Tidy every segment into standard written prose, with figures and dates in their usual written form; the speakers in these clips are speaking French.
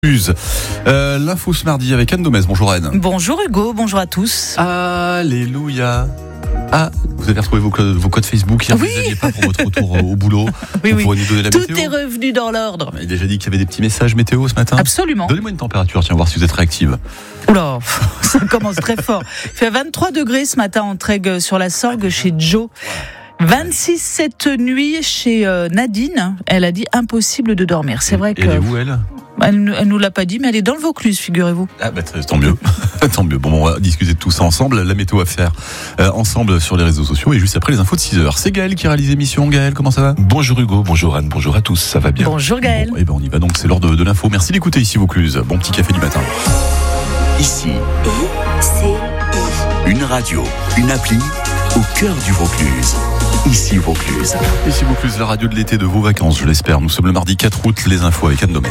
L'info ce mardi avec Anne Domez. Bonjour Anne. Bonjour Hugo, bonjour à tous. Alléluia. Vous avez retrouvé vos codes Facebook hier, oui. Vous n'aviez pas pour votre retour au boulot. Oui. Vous pourrez nous donner la météo. Tout est revenu dans l'ordre. On m'a déjà dit qu'il y avait des petits messages météo ce matin. Absolument. Donnez-moi une température, tiens, voir si vous êtes réactive. Oula, ça commence très fort. Il fait 23 degrés ce matin en Trègue sur la Sorgue chez Joe. 26 cette nuit chez Nadine. Elle a dit impossible de dormir. C'est vrai que. Elle est où elle nous l'a pas dit, mais elle est dans le Vaucluse, figurez-vous. Tant mieux. Tant mieux. Bon, on va discuter de tout ça ensemble. La météo à faire ensemble sur les réseaux sociaux et juste après les infos de 6h. C'est Gaël qui réalise l'émission. Gaël, comment ça va ? Bonjour Hugo, bonjour Anne, bonjour à tous, ça va bien. Bonjour Gaël. Bon, on y va donc, c'est l'heure de l'info. Merci d'écouter ici Vaucluse. Bon petit café du matin. Ici, une radio, une appli au cœur du Vaucluse. Ici Vaucluse, la radio de l'été de vos vacances, je l'espère. Nous sommes le mardi 4 août, les infos avec Anne Domez.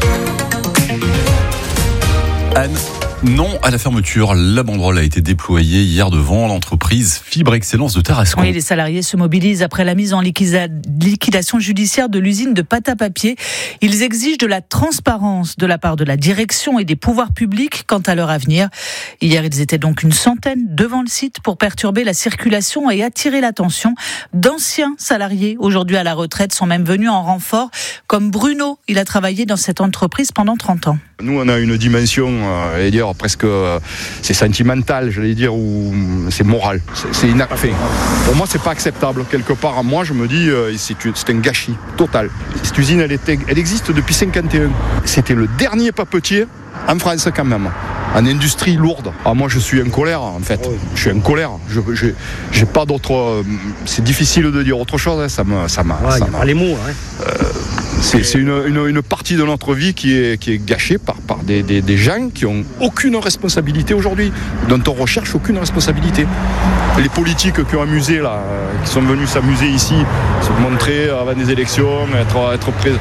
Anne, non à la fermeture. La banderole a été déployée hier devant l'entreprise Fibre Excellence de Tarascon. Oui, les salariés se mobilisent après la mise en liquidation judiciaire de l'usine de pâte à papier. Ils exigent de la transparence de la part de la direction et des pouvoirs publics quant à leur avenir. Hier, ils étaient donc une centaine devant le site pour perturber la circulation et attirer l'attention. D'anciens salariés, aujourd'hui à la retraite, sont même venus en renfort, comme Bruno. Il a travaillé dans cette entreprise pendant 30 ans. Nous, on a une dimension, presque, c'est sentimental, j'allais dire, ou c'est moral. C'est enfin, pour moi, c'est pas acceptable. Quelque part, moi, je me dis, c'est un gâchis total. Cette usine, elle existe depuis 51. C'était le dernier papetier en France, quand même, en industrie lourde. Moi, je suis en colère, en fait. Je suis en colère. J'ai pas d'autre. C'est difficile de dire autre chose. Ça m'a. Les mots. C'est une partie de notre vie qui est gâchée par des gens qui ont aucune responsabilité aujourd'hui, dont on recherche aucune responsabilité. Les politiques qui ont amusé là, qui sont venus s'amuser ici, se montrer avant des élections, être présents.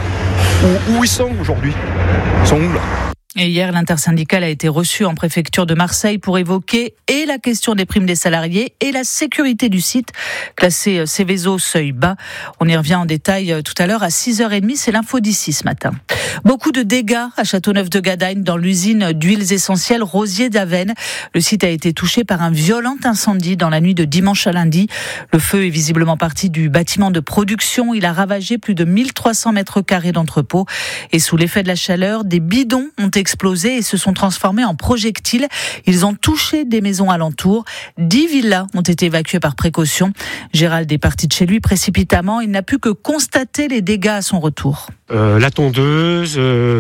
Où ils sont aujourd'hui ? Ils sont où là ? Et hier, l'intersyndicale a été reçue en préfecture de Marseille pour évoquer et la question des primes des salariés et la sécurité du site, classé Céveso seuil bas. On y revient en détail tout à l'heure à 6h30, c'est l'info d'ici ce matin. Beaucoup de dégâts à Châteauneuf-de-Gadagne dans l'usine d'huiles essentielles Rosier d'Avesnes. Le site a été touché par un violent incendie dans la nuit de dimanche à lundi. Le feu est visiblement parti du bâtiment de production. Il a ravagé plus de 1300 mètres carrés d'entrepôt. Et sous l'effet de la chaleur, des bidons ont explosé et se sont transformés en projectiles. Ils ont touché des maisons alentours. 10 villas ont été évacuées par précaution. Gérald est parti de chez lui précipitamment. Il n'a pu que constater les dégâts à son retour. La tondeuse,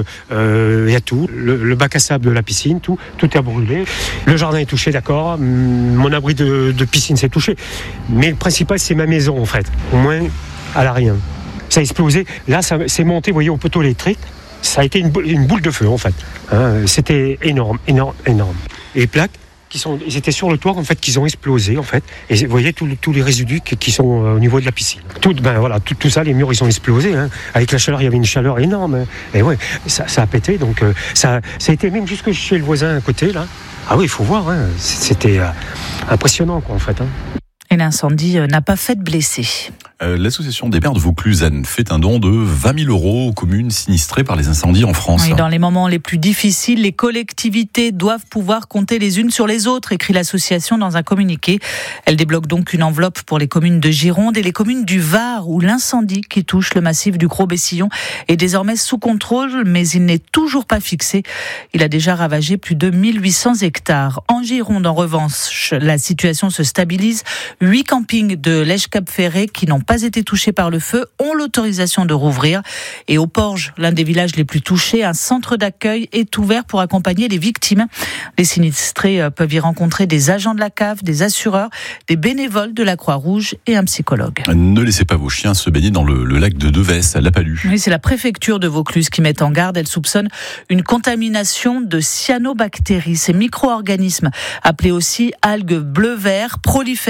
il y a tout. Le bac à sable de la piscine, tout est brûlé. Le jardin est touché, d'accord. Mon abri de piscine s'est touché. Mais le principal, c'est ma maison, en fait. Au moins, elle a rien. Ça a explosé. Là, ça s'est monté, vous voyez, au poteau électrique. Ça a été une boule de feu, en fait. C'était énorme. Et les plaques, ils étaient sur le toit, en fait, qu'ils ont explosé, en fait. Et vous voyez tous les résidus qui sont au niveau de la piscine. Tout ça, les murs, ils ont explosé. Avec la chaleur, il y avait une chaleur énorme. Et ouais, ça a pété. Donc, ça a été même jusque chez le voisin à côté, là. Ah oui, il faut voir. C'était impressionnant, quoi, en fait. Et l'incendie n'a pas fait de blessés. L'association des maires de Vaucluse fait un don de 20 000 € aux communes sinistrées par les incendies en France. Oui, dans les moments les plus difficiles, les collectivités doivent pouvoir compter les unes sur les autres, écrit l'association dans un communiqué. Elle débloque donc une enveloppe pour les communes de Gironde et les communes du Var, où l'incendie qui touche le massif du Gros-Bessillon est désormais sous contrôle, mais il n'est toujours pas fixé. Il a déjà ravagé plus de 1800 hectares. En Gironde, en revanche, la situation se stabilise. 8 campings de Lège-Cap-Ferré qui n'ont pas été touchés par le feu ont l'autorisation de rouvrir. Et au Porge, l'un des villages les plus touchés, un centre d'accueil est ouvert pour accompagner les victimes. Les sinistrés peuvent y rencontrer des agents de la CAF, des assureurs, des bénévoles de la Croix-Rouge et un psychologue. Ne laissez pas vos chiens se baigner dans le lac de Devès, à La Palue. Oui, c'est la préfecture de Vaucluse qui met en garde. Elle soupçonne une contamination de cyanobactéries. Ces micro-organismes, appelés aussi algues bleu-vert, prolifèrent par force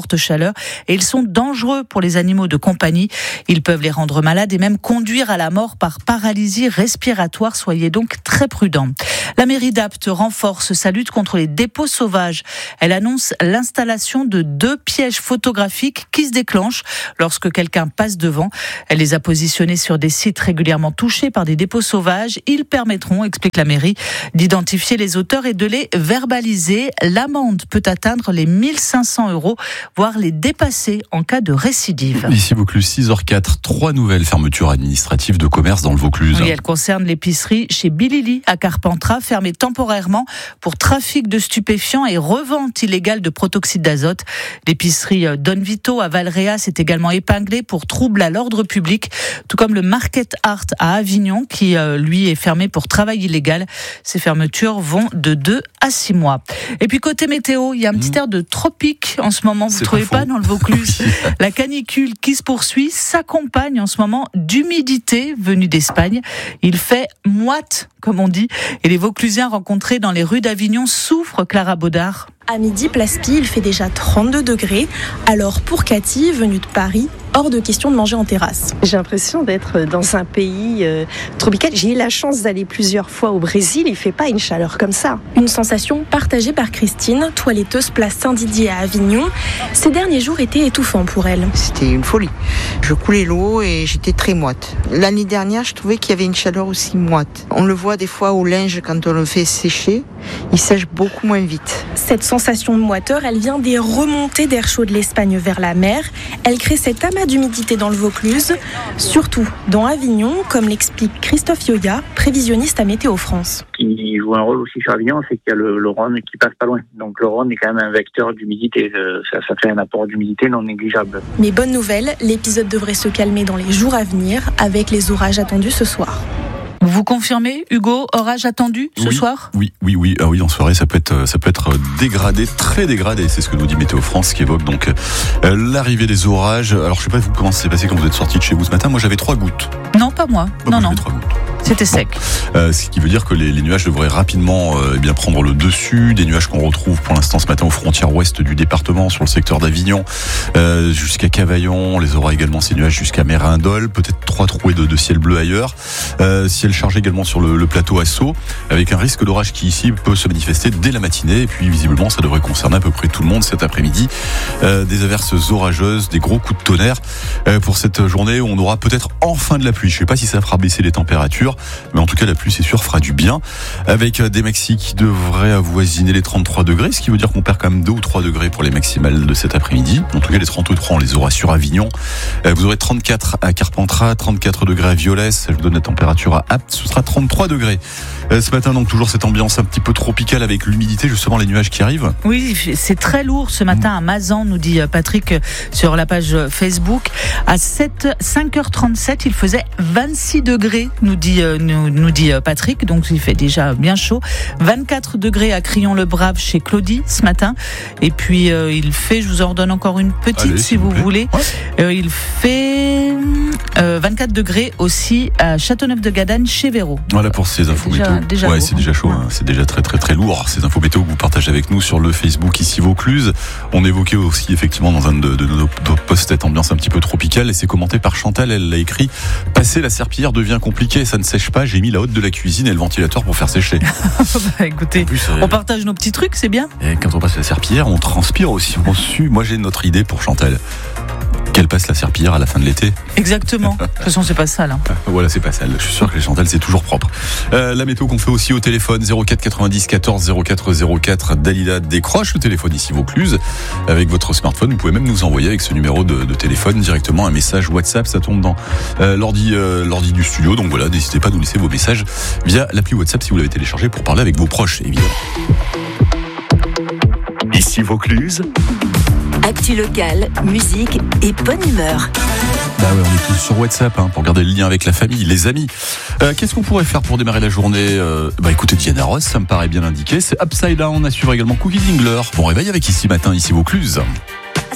forte chaleur et ils sont dangereux pour les animaux de compagnie. Ils peuvent les rendre malades et même conduire à la mort par paralysie respiratoire. Soyez donc très prudents. La mairie d'Apt renforce sa lutte contre les dépôts sauvages. Elle annonce l'installation de 2 pièges photographiques qui se déclenchent lorsque quelqu'un passe devant. Elle les a positionnés sur des sites régulièrement touchés par des dépôts sauvages. Ils permettront, explique la mairie, d'identifier les auteurs et de les verbaliser. L'amende peut atteindre les 1 500 €, voire les dépasser en cas de récidive. Ici Vaucluse, 6h04, 3 nouvelles fermetures administratives de commerce dans le Vaucluse. Oui, elles concernent l'épicerie chez Bilili à Carpentras, fermée temporairement pour trafic de stupéfiants et revente illégale de protoxyde d'azote. L'épicerie Don Vito à Valréas est également épinglée pour trouble à l'ordre public, tout comme le Market Art à Avignon qui, lui, est fermé pour travail illégal. Ces fermetures vont de 2 à 6 mois. Et puis côté météo, il y a un petit air de tropique en ce moment, vous ne trouvez pas dans le Vaucluse? La canicule qui se poursuit s'accompagne en ce moment d'humidité venue d'Espagne. Il fait moite, comme on dit, et les Vauclusiens rencontrés dans les rues d'Avignon souffrent, Clara Baudard. À midi, place Pi, il fait déjà 32 degrés. Alors pour Cathy, venue de Paris, hors de question de manger en terrasse. J'ai l'impression d'être dans un pays tropical. J'ai eu la chance d'aller plusieurs fois au Brésil. Il ne fait pas une chaleur comme ça. Une sensation partagée par Christine, toiletteuse place Saint-Didier à Avignon. Ces derniers jours étaient étouffants pour elle. C'était une folie. Je coulais l'eau et j'étais très moite. L'année dernière, je trouvais qu'il y avait une chaleur aussi moite. On le voit des fois au linge quand on le fait sécher. Il sèche beaucoup moins vite. Cette sensation de moiteur, elle vient des remontées d'air chaud de l'Espagne vers la mer. Elle crée cet amas d'humidité dans le Vaucluse, surtout dans Avignon, comme l'explique Christophe Yoya, prévisionniste à Météo France. Qui joue un rôle aussi sur Avignon, c'est qu'il y a le Rhône qui passe pas loin. Donc le Rhône est quand même un vecteur d'humidité. Ça fait un apport d'humidité non négligeable. Mais bonne nouvelle, l'épisode devrait se calmer dans les jours à venir, avec les orages attendus ce soir. Vous confirmez, Hugo, orage attendu ce soir ? Oui. Ah oui, en soirée, ça peut être dégradé, très dégradé. C'est ce que nous dit Météo France, qui évoque donc l'arrivée des orages. Alors, je sais pas vous comment ça s'est passé quand vous êtes sortis de chez vous ce matin. Moi, j'avais 3 gouttes. Non, pas moi. Non. J'avais 3 gouttes. C'était sec. Ce qui veut dire que les nuages devraient rapidement bien prendre le dessus. Des nuages qu'on retrouve pour l'instant ce matin aux frontières ouest du département, sur le secteur d'Avignon, jusqu'à Cavaillon. On les aura également, ces nuages, jusqu'à Mérindol. Peut-être 3 trouées de ciel bleu ailleurs. Ciel chargé également sur le plateau à Sceaux, avec un risque d'orage qui ici peut se manifester dès la matinée. Et puis visiblement, ça devrait concerner à peu près tout le monde cet après-midi. Des averses orageuses, des gros coups de tonnerre. Pour cette journée, on aura peut-être enfin de la pluie. Je ne sais pas si ça fera baisser les températures, mais en tout cas la pluie, c'est sûr, fera du bien, avec des maxis qui devraient avoisiner les 33 degrés, ce qui veut dire qu'on perd quand même 2 ou 3 degrés pour les maximales de cet après-midi. En tout cas, les 33, on les aura sur Avignon. Vous aurez 34 à Carpentras, 34 degrés à Violès, ça vous donne la température à Apt, ce sera 33 degrés. Ce matin, donc, toujours cette ambiance un petit peu tropicale avec l'humidité, justement, les nuages qui arrivent. Oui, c'est très lourd ce matin à Mazan, nous dit Patrick sur la page Facebook. À 5h37, il faisait 26 degrés, nous dit Patrick, donc il fait déjà bien chaud. 24 degrés à Crillon-le-Brave chez Claudie ce matin. Et puis il fait, je vous en redonne encore une petite si vous voulez. Ouais. Il fait 24 degrés aussi à Châteauneuf-de-Gadagne chez Véro. Voilà pour ces infos météo. Ouais, c'est déjà chaud, hein. C'est déjà très très très lourd. Ces infos météo que vous partagez avec nous sur le Facebook ici Vaucluse. On évoquait aussi effectivement dans un de nos posts cette ambiance un petit peu tropicale, et c'est commenté par Chantal. Elle l'a écrit: passer la serpillière devient compliqué, ça ne sèche pas. J'ai mis la hotte de la cuisine et le ventilateur pour faire sécher. Écoutez, plus, on partage nos petits trucs, c'est bien. Et quand on passe la serpillière, on transpire aussi. Moi, j'ai notre idée pour Chantal. Qu'elle passe la serpillière à la fin de l'été. Exactement. De toute façon, c'est pas sale. Hein. Voilà, c'est pas sale. Je suis sûr que les Chantal, c'est toujours propre. La météo qu'on fait aussi au téléphone, 04 90 14 04 04. Dalila décroche le téléphone ici Vaucluse. Avec votre smartphone, vous pouvez même nous envoyer avec ce numéro de téléphone directement un message WhatsApp. Ça tombe dans l'ordi du studio. Donc voilà, n'hésitez pas à nous laisser vos messages via l'appli WhatsApp si vous l'avez téléchargé pour parler avec vos proches, évidemment. Ici Vaucluse. Actu locale, musique et bonne humeur. Bah ouais, on est tous sur WhatsApp pour garder le lien avec la famille, les amis. Qu'est-ce qu'on pourrait faire pour démarrer la journée? Écoutez, Diana Ross, ça me paraît bien indiqué. C'est Upside Down, à suivre également Cookie Dingler. Bon réveil avec Ici Matin, ici Vaucluse.